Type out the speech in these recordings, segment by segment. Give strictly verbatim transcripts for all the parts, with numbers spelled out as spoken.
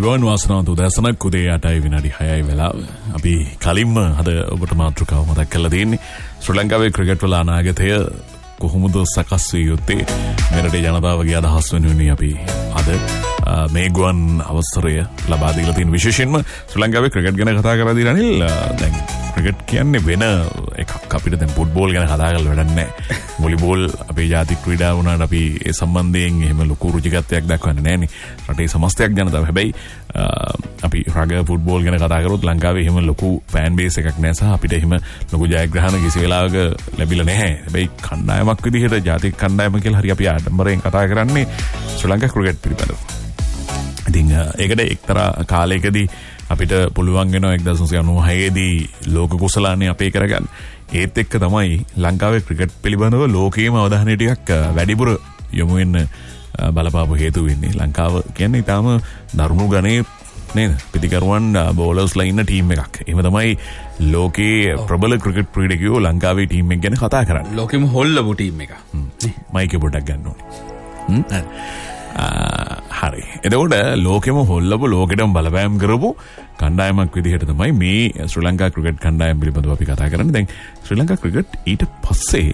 අයුබෝවන් වාසනාවන්ත උදෑසනක් උදේ අටයි විනාඩි හයයි වෙලාව. අපි කලින්ම අද ඔබට මාතෘකාව මතක් කරලා දෙන්නේ ශ්‍රී ලංකාවේ ක්‍රිකට් වල අනාගතය කොහොමද සකස් වී යුත්තේ මෙරටේ ජනතාවගේ අදහස් වෙනුවෙන් අපි අද මේ ගුවන් අවසරය ලබා දීලා තියෙන විශේෂයෙන්ම ශ්‍රී ලංකාවේ ක්‍රිකට් ගැන කතා කරලා අනිල් දැන් ක්‍රිකට් කියන්නේ වෙන එකක් අපිට දැන් ෆුට්බෝල් ගැන කතා කරලා වැඩක් නැහැ. වොලිබෝල් අපේ ජාතික ක්‍රීඩාව වුණාට අපි ඒ සම්බන්ධයෙන් එහෙම ලොකු රුචිකත්වයක් දක්වන්නේ නැහැ නේ. රටේ සමස්තයක් ජනතාව. හැබැයි අපි රග ෆුට්බෝල් ගැන කතා කරොත් ලංකාවේ එහෙම ලොකු ෆෑන් බේස් එකක් නැහැ සහ අපිට එහෙම ලොකු ජයග්‍රහණ කිසි වෙලාවක ලැබිලා නැහැ. හැබැයි කණ්ඩායමක් විදිහට ජාතික කණ්ඩායම කියලා හරි අපි ආඩම්බරයෙන් කතා කරන්නේ ශ්‍රී ලංකා ක්‍රිකට් පිළිබඳව. ඉතින් ඒකට එක්තරා කාලයකදී අපිට පුළුවන් වෙනවා එක්දාස් නවසිය අනූහය දී ලෝක කුසලානේ අපේ කරගන්න. ඒත් එක්ක තමයි ලංකාවේ ක්‍රිකට් පිළිබඳව ලෝකයේම අවධානය ටිකක් වැඩිපුර යොමු වෙන්න බලපාපු හේතු වෙන්නේ. ලංකාව කියන්නේ ඊටාම දරුණු ගණේ නේද? පිටිකරුවන් බෝලර්ස්ලා ඉන්න ටීම් එකක්. එහෙම තමයි ලෝකේ ප්‍රබල ක්‍රිකට් ක්‍රීඩකයෝ ලංකාවේ ටීම් එක ගැන කතා කරන්නේ. ලෝකෙම හොල්ලපු ටීම් එක. මයික් එක පොඩ්ඩක් ගන්න ඕනේ. හරි. එතකොට ලෝකෙම හොල්ලපු ලෝකෙටම බලපෑම් කරපු කණ්ඩායමක් විදිහට තමයි මේ ශ්‍රී ලංකා ක්‍රිකට් කණ්ඩායම පිළිබඳව අපි කතා කරන්නේ. දැන් ශ්‍රී ලංකා ක්‍රිකට් ඊට පස්සේ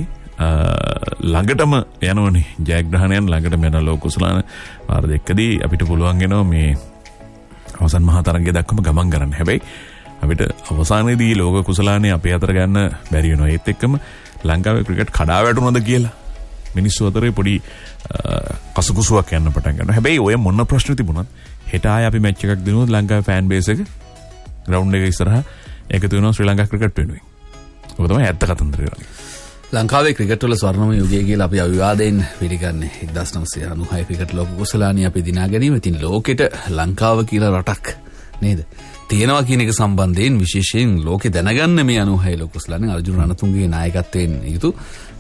ළඟටම යනවනේ ජයග්‍රහණයන් ළඟටම යන ලෝක කුසලාන වාර දෙකදී අපිට පුළුවන් වෙනවා මේ අවසන් මහා තරගය දක්වම ගමන් කරන්න. හැබැයි අපිට අවසානයේදී ලෝක කුසලානේ අපේ අතර ගන්න බැරි වෙනවා. ඒත් එක්කම ලංකාවේ ක්‍රිකට් කඩා වැටුණාද කියලා මිනිස්සු අතරේ පොඩි කසුකුසුවක් යන්න පටන් ගන්නවා. හැබැයි ඔය මොන ප්‍රශ්න තිබුණත් හෙට ආයේ අපි මැච් එකක් දිනුවොත් ලංකාවේ ෆෑන් බේස් එක ග්‍රවුන්ඩ් එක ඉස්සරහා එකතු වෙනවා ශ්‍රී ලංකා ක්‍රිකට් වෙනුවෙන්. ඔක තමයි ඇත්ත කතන්දරය. ලංකාවේ ක්‍රිකට් වල ස්වර්ණමය යුගය කියලා අපි අවිවාදයෙන් පිළිගන්නේ එක්දාස් නවසිය අනූහය ක්‍රිකට් ලෝක කුසලානිය අපි දිනා ගැනීම. ඉතින් ලෝකෙට ලංකාව කියලා රටක් නේද තියෙනවා කියන එක සම්බන්ධයෙන් විශේෂයෙන් ලෝකෙ දැනගන්න මේ අනූහය ලෝක කුසලානිය අර්ජුන රණතුංගගේ නායකත්වයෙන් යුතු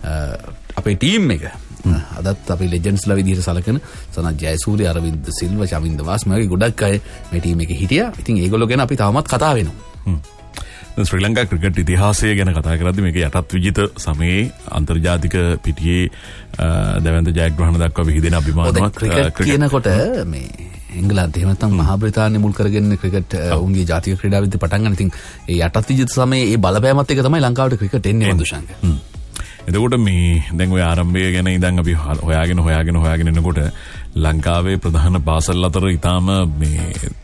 අපේ ටීම් එක අදත් අපි ලෙජන්ඩ්ස්ලා විදිහට සලකන සනත් ජයසූරිය, අරවින්ද සිල්වා, චමින්ද වාස් වගේ ගොඩක් අය මේ ටීම් එකේ හිටියා. ඉතින් ඒගොල්ලෝ ගැන අපි තාමත් කතා වෙනවා. ශ්‍රී ලංකා ක්‍රිකට් ඉතිහාසය ගැන කතා කරද්දී මේක යටත් විජිත සමයේ අන්තර්ජාතික පිටියේ දැවැන්ත ජයග්‍රහණ දක්වා විහිදෙන අභිමානවත් ක්‍රිකට් කියනකොට මේ එංගලන්තේ එහෙම නැත්නම් මහා බ්‍රිතාන්‍ය මුල් කරගෙන ක්‍රිකට් උන්ගේ ජාතික ක්‍රීඩා විද්‍ය පටන් ගන්න. ඉතින් ඒ යටත් විජිත සමයේ ඒ බලපෑමත් එක තමයි ලංකාවට ක්‍රිකට් එන්නේ වන්දුෂාංක. එතකොට මේ දැන් ඔය ආරම්භය ගැන ඉඳන් අපි හොයාගෙන හොයාගෙන හොයාගෙන එනකොට ලංකාවේ ප්‍රධාන පාසල් අතර ඊටාම මේ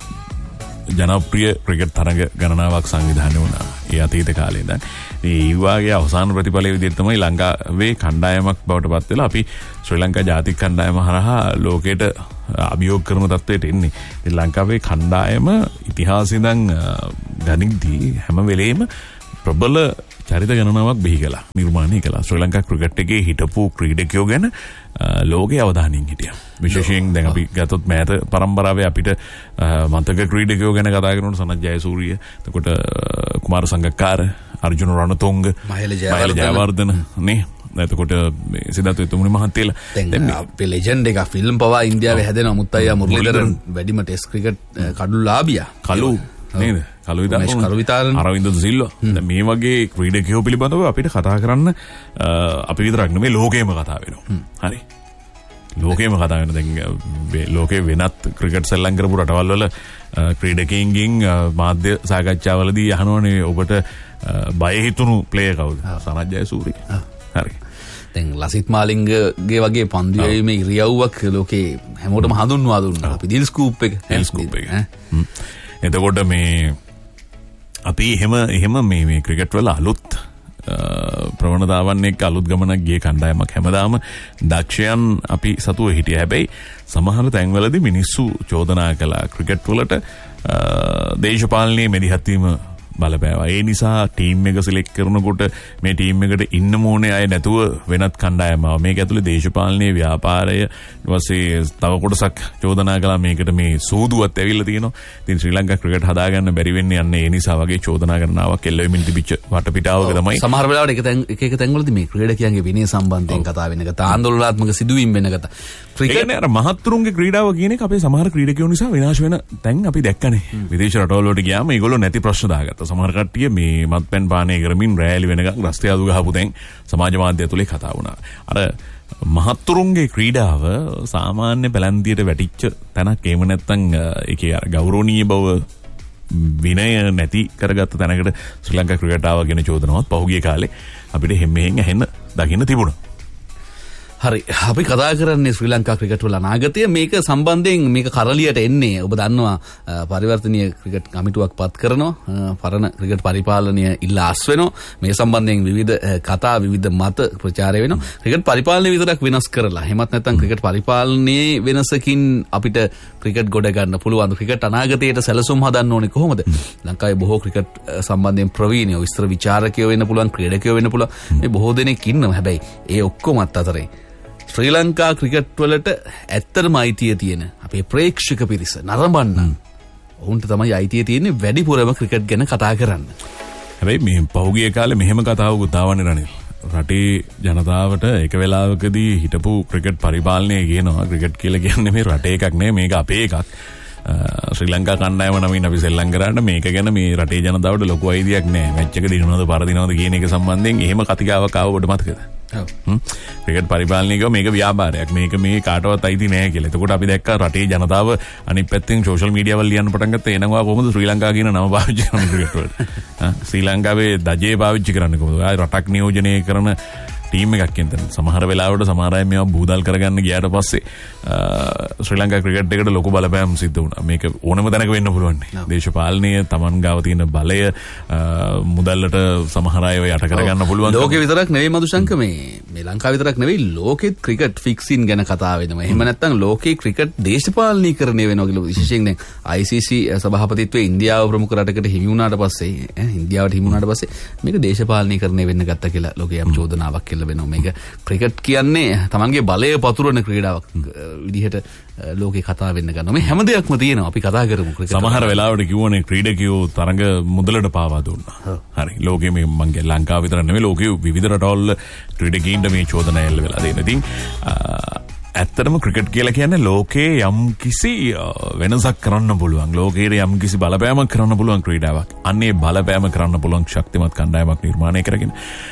ජනප්‍රිය ක්‍රිකට් තරඟ ගණනාවක් සංවිධානය වුණා. ඒ අතීත කාලේ ඉඳන්. මේ ඊවාගේ අවසාන ප්‍රතිඵලය විදිහට තමයි ලංකාවේ කණ්ඩායමක් බවට පත් වෙලා අපි ශ්‍රී ලංකා ජාතික කණ්ඩායම හරහා ලෝකයට අභියෝග කරන තත්ත්වයට එන්නේ. ඉතින් ලංකාවේ කණ්ඩායම ඉතිහාසෙ ඉඳන් ගණින්දී හැම වෙලේම ප්‍රබල චරිත ගණනාවක් බිහි කළා, නිර්මාණය කළා. ශ්‍රී ලංකා ක්‍රිකට් එකේ හිටපු ක්‍රීඩකයෝ ගැන ලෝකයේ අවධානයෙන් හිටියා. විශේෂයෙන් දැන් අපි ගත්තොත් මෑත පරම්පරාවේ අපිට මතක ක්‍රීඩකයෝ ගැන කතා කරනකොට සනත් ජයසූරිය, එතකොට කුමාර සංගක්කාර, අර්ජුන රණතුංග, මහේල ජයවර්ධන නේ. එතකොට සිද්ධාර්ථ එතුමුනි මහත්තයලා දැන් අපේ ලෙජන්ඩ් එක ෆිල්ම් පවා ඉන්දියාවේ හැදෙනවා. මුත්තයියා මුරලීධරන් වැඩිම ටෙස්ට් ක්‍රිකට් කඩුලාභියා. කලු නේද? කලුවිතාරන්, අරවින්ද සිල්වා. දැන් මේ වගේ ක්‍රීඩකයෝ පිළිබඳව අපිට කතා කරන්න අපි විතරක් නෙමෙයි ලෝකෙම කතා වෙනවා. හරි. ලෝකෙම කතා වෙනවා. දැන් ලෝකේ වෙනත් ක්‍රිකට් සෙල්ලම් කරපු රටවල් වල ක්‍රීඩකයින්ගෙන් මාධ්‍ය සාකච්ඡාවලදී අහනවනේ ඔබට බය හිතුණු ප්ලේයර් කවුද? සනත් ජයසූරිය. හරි. දැන් ලසිත් මාලිංගගේ වගේ පන්දු යැවීමේ ඉරියව්වක් ලෝකේ හැමෝටම හඳුන්වා දුන්නා. අපි දිල් ස්කූප් එක. දිල් ස්කූප් එක. එතකොට මේ අපි එහෙම එහෙම මේ මේ ක්‍රිකට් වල අලුත් ප්‍රවණතාවන් එක්ක අලුත් ගමනක් ගිය කණ්ඩායමක් හැමදාම දක්ෂයන් අපි සතුව හිටියා. හැබැයි සමහර තැන්වලදී මිනිස්සු චෝදනා කළා ක්‍රිකට් වලට දේශපාලනයේ මෙදිහත් වීම බලපෑවා. ඒ නිසා ටීම් එක සිලෙක්ට් කරනකොට මේ ටීම් එකට ඉන්න ඕනේ අය නැතුව වෙනත් කණ්ඩායමක්. මේක ඇතුලේ දේශපාලනයේ ව්‍යාපාරය ඊපස්සේ තව කොටසක් චෝදනා කළා මේකට මේ සූදුවත් ඇවිල්ලා තියෙනවා. ඉතින් ශ්‍රී ලංකා ක්‍රිකට් හදාගන්න බැරි වෙන්නේ යන්නේ ඒ නිසා වගේ චෝදනා කරනවාක් එල්ල වෙමින් තිබිච්ච වටපිටාවක තමයි. සමහර වෙලාවට එක තැන් එක එක තැන්වලදී මේ ක්‍රීඩකයන්ගේ විනය සම්බන්ධයෙන් කතා වෙන එක, ආందోලනාත්මක සිදුවීම් වෙන එක. ක්‍රිකට් අර මහත්තුරුන්ගේ ක්‍රීඩාව කියන එක අපේ සමහර ක්‍රීඩකයෝ නිසා විනාශ වෙන තැන් අපි දැක්කනේ. විදේශ රටවල් වලට ගියාම ඒගොල්ලෝ නැති ප්‍රශ්න දාගත්තා. සමහර කට්ටිය මේ මත්පැන් පානය කරමින් රෑලි වෙනකන් රස්තය අදු ගහපු දැන් සමාජ මාධ්‍ය ඇතුලේ කතා වුණා. අර මහත්තුරුන්ගේ ක්‍රීඩාව සාමාන්‍ය පැලැන්තියට වැටිච්ච තැනක් එහෙම නැත්නම් ඒකේ අර ගෞරවනීය බව විනය නැති කරගත්ත තැනකට ශ්‍රී ලංකා ක්‍රිකට් ආවා කියන චෝදනාවත් පහුගිය කාලේ අපිට හැම්මෙහෙන් ඇහෙන්න දකින්න තිබුණා. හරි අපි කතා කරන්නේ ශ්‍රී ලංකා ක්‍රිකට් වල අනාගතය මේක සම්බන්ධයෙන් මේක කරලියට එන්නේ ඔබ දන්නවා පරිවර්තනීය ක්‍රිකට් කමිටුවක් පත් කරනවා පරණ ක්‍රිකට් පරිපාලනය ඉල්ලා අස් වෙනවා මේ සම්බන්ධයෙන් විවිධ කතා විවිධ මත ප්‍රචාරය වෙනවා ක්‍රිකට් පරිපාලනය විතරක් වෙනස් කරලා එහෙමත් නැත්නම් ක්‍රිකට් පරිපාලනයේ වෙනසකින් අපිට ක්‍රිකට් ගොඩ ගන්න පුළුවන් ක්‍රිකට් අනාගතයට සැලසුම් හදන්න ඕනේ කොහොමද ලංකාවේ බොහෝ ක්‍රිකට් සම්බන්ධයෙන් ප්‍රවීණයෝ විස්තර විචාරකයෝ වෙන්න පුළුවන් ක්‍රීඩකයෝ වෙන්න පුළුවන් මේ බොහෝ දෙනෙක් ඉන්නවා හැබැයි ඒ ඔක්කොමත් අතරේ ශ්‍රී ලංකා ක්‍රිකට් වලට ඇත්තටම අයිතිය තියෙන අපේ ප්‍රේක්ෂක පිරිස නරඹන්න ඔවුන්ට තමයි අයිතිය තියෙන්නේ වැඩිපුරම ක්‍රිකට් ගැන කතා කරන්න. හැබැයි මේ පහුගිය කාලේ මෙහෙම කතාවකුත් ආවනේ රනිල්. රටේ ජනතාවට එක වෙලාවකදී හිටපු ක්‍රිකට් පරිපාලනය කියනවා ක්‍රිකට් කියලා කියන්නේ මේ රටේ එකක් නෙවෙයි මේක අපේ එකක්. ශ්‍රී ලංකා කණ්ඩායම නමින් අපි සෙල්ලම් කරාට මේක ගැන මේ රටේ ජනතාවට ලොකු අයිතියක් නැහැ. මැච් එක දිනනවද පරදිනවද කියන එක සම්බන්ධයෙන් එහෙම කතිකාවක් ආව ඔබට මතකද? ක්‍රිකට් පරිපාලනය කියව මේක ව්‍යාපාරයක් මේක මේ කාටවත් අයිති නෑ කියලා. එතකොට අපි දැක්කා රටේ ජනතාව අනිත් පැත්තෙන් සෝෂල් මීඩියා වල ලියන්න පටන් ගත්තා එනවා කොහොමද ශ්‍රී ලංකා කියන නම පාවිච්චි කරන ක්‍රිකට් වලට. ශ්‍රී ලංකාවේ දජේ පාවිච්චි කරන්නේ කොහොමද? ආය රටක් නියෝජනය කරන ටීම් එකක් කියන සමහර වෙලාවට සමහර අය මේවා බූදල් කරගන්න ගියාට පස්සේ ශ්‍රී ලංකා ක්‍රිකට් එකට ලොකු බලපෑම් සිද්ධ වුණා. මේක ඕනම තැනක වෙන්න පුළුවන්. දේශපාලනය Taman ගාව තියෙන බලය මුදල්ලට සමහර අය යට කරගන්න පුළුවන්. ලෝකෙ විතරක් නෙවෙයි මදුශංක මේ මේ ලංකාව විතරක් නෙවෙයි ලෝකෙත් ක්‍රිකට් ෆික්සින් ගැන කතා වෙනවා. එහෙම නැත්නම් ලෝකේ ක්‍රිකට් දේශපාලනීකරණය වෙනවා කියලා විශේෂයෙන් දැන් I C C සභාපතිත්වයේ ඉන්දියාව ප්‍රමුඛ රටකට හිමි වුණාට පස්සේ ඈ ඉන්දියාවට හිමි වුණාට පස්සේ මේක දේශපාලනීකරණය වෙන්න ගත්තා කියලා ලෝකයේ යම් චෝදනාවක් කියලා වෙනවා. මේක ක්‍රිකට් කියන්නේ තමන්ගේ බලය පතුරවන ක්‍රීඩාවක් විදිහට ලෝකේ කතා වෙන්න ගන්නවා. මේ හැම දෙයක්ම තියෙනවා. අපි කතා කරමු ක්‍රිකට්. සමහර වෙලාවට කිව්වනේ ක්‍රීඩකයෝ තරඟ මුදලට පාවා දුන්නා. හරි. ලෝකයේ මේ මංගේ ලංකාව විතර නෙමෙයි ලෝකයේ විවිධ රටවල ක්‍රීඩකීන්ට මේ චෝදනා එල්ල වෙලා තියෙනවා. ඉතින් ඇත්තටම ක්‍රිකට් කියලා කියන්නේ ලෝකේ යම් කිසි වෙනසක් කරන්න පුළුවන්. ලෝකයේ යම් කිසි බලපෑමක් කරන්න පුළුවන් ක්‍රීඩාවක්. අන්නේ බලපෑම කරන්න පුළුවන් ශක්තිමත් කණ්ඩායමක් නිර්මාණය කරගෙන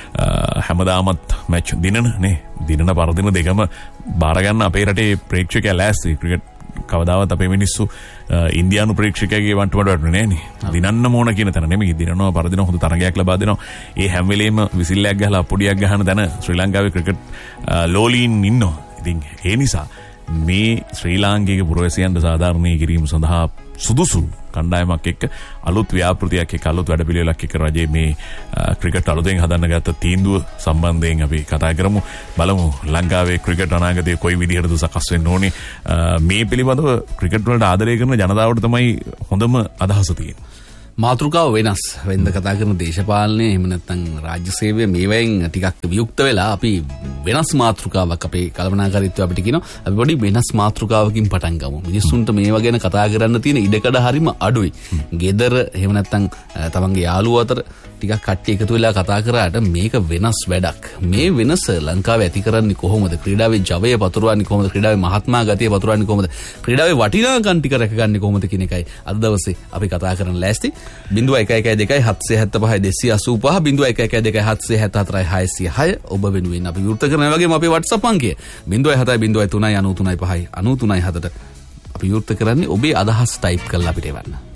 හැමදාමත් මැච් දිනන නේ දිනන පරදින දෙකම බාර ගන්න අපේ රටේ ප්‍රේක්ෂකයා ලෑස්ති. ක්‍රිකට් කවදාවත් අපේ මිනිස්සු ඉන්දියානු ප්‍රේක්ෂකයාගේ වන්ටුවට වැටුනේ නෑනේ. දිනන්න ඕන කියන තැන නෙමෙයි. දිනනවා පරදිනවා හොඳ තරගයක් ලබා දෙනවා. ඒ හැම වෙලේම විසිල්ලයක් ගහලා අපොඩියක් ගහන තැන ශ්‍රී ලංකාවේ ක්‍රිකට් ලෝලීන් ඉන්නවා. ඉතින් ඒ නිසා මේ ශ්‍රී ලාංකික පුරවැසියන්ට සාධාරණීය කිරීම සඳහා සුදුසු කණ්ඩායමක් එක්ක අලුත් ව්‍යාපෘතියක් එක්ක අලුත් වැඩපිළිවෙලක් එක්ක රජයේ මේ ක්‍රිකට් අලුතෙන් හදන්න ගත්ත තීන්දුව සම්බන්ධයෙන් අපි කතා කරමු. බලමු ලංකාවේ ක්‍රිකට් අනාගතයේ කොයි විදිහටද සකස් වෙන්න ඕනේ. මේ පිළිබඳව ක්‍රිකට් වලට ආදරය කරන ජනතාවට තමයි හොඳම අදහස තියෙන්නේ. මාතෘකාව වෙනස් වෙන්ද කතා කරන දේශපාලනය එහෙම නැත්නම් රාජ්‍ය සේවය මේවෙන් ටිකක් වියුක්ත වෙලා අපි වෙනස් මාතෘකාවක් අපේ කල්පනාකාරීත්වය අපිට කියනවා අපි පොඩි වෙනස් මාතෘකාවකින් පටන් ගමු. මිනිස්සුන්ට මේවා ගැන කතා කරන්න තියෙන ඉඩකඩ හරිම අඩුයි. ගෙදර එහෙම නැත්නම් තමන්ගේ යාළුවෝ අතර ටිකක් කට්ටිය එකතු වෙලා කතා කරාට මේක වෙනස් වැඩක්. මේ වෙනස ලංකාවේ ඇති කරන්නේ කොහොමද? ක්‍රීඩාවේ ජවය පතුරවන්නේ කොහොමද? ක්‍රීඩාවේ මහත්මා ගතිය පතුරවන්නේ කොහොමද? ක්‍රීඩාවේ වටිනාකම් ටික රැකගන්නේ කොහොමද කියන එකයි අද දවසේ අපි කතා කරන්න ලෑස්ති. බිංදුව එක එක දෙකයි හත්සිය හැත්තෑ පහයි දෙසිය අසූ පහ බිංදුව එක එක දෙකයි හත්සිය හැත්තෑ හතරයි හයසිය හය ඔබ වෙනුවෙන් අපි විවෘත කරන වගේම අපේ WhatsApp අංකය බිංදුව හතයි බිංදුව තුනයි අනූ තුනයි පහයි අනූ තුනයි හතට අපි විවෘත කරන්නේ ඔබේ අදහස් ටයිප් කරලා අපිට එවන්න.